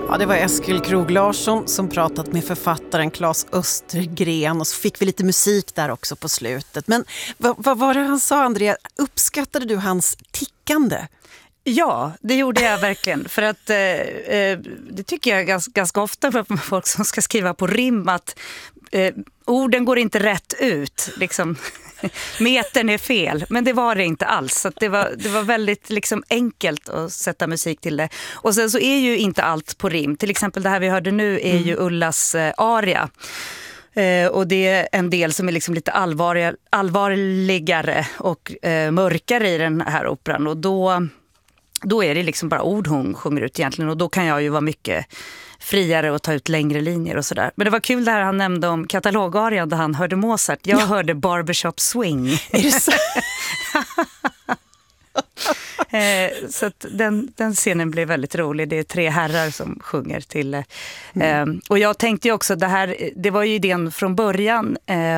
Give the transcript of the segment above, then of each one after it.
Ja, det var Eskil Krog Larsson som pratat med författaren Claes Östergren, och så fick vi lite musik där också på slutet. Men vad var det han sa, Andrea? Uppskattade du hans tickande? Ja, det gjorde jag verkligen. För att det tycker jag ganska ofta för folk som ska skriva på rim, att orden går inte rätt ut. Liksom, metern är fel, men det var det inte alls. Så att det var väldigt liksom enkelt att sätta musik till det. Och sen så är ju inte allt på rim. Till exempel det här vi hörde nu är ju Ullas aria. Och det är en del som är liksom lite allvarligare och mörkare i den här operan. Och då är det liksom bara ord hon sjunger ut egentligen. Och då kan jag ju vara mycket friare och ta ut längre linjer och sådär. Men det var kul det här han nämnde om katalogarian där han hörde Mozart. Jag hörde Barbershop Swing. Är det så? Så att den scenen blev väldigt rolig. Det är 3 herrar som sjunger till. Och jag tänkte ju också, det var ju idén från början,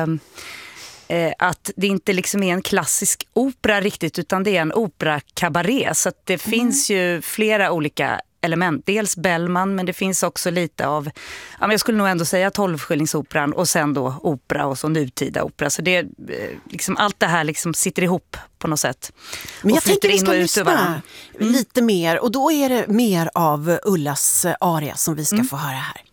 att det inte liksom är en klassisk opera riktigt, utan det är en opera-kabaré. Så att det finns ju flera olika element. Dels Bellman, men det finns också lite av, jag skulle nog ändå säga 12-skillingsoperan och sen då opera och så nutida opera. Så det liksom, allt det här liksom sitter ihop på något sätt. Men jag tänker vi ska lyssna lite mer, och då är det mer av Ullas aria som vi ska få höra här.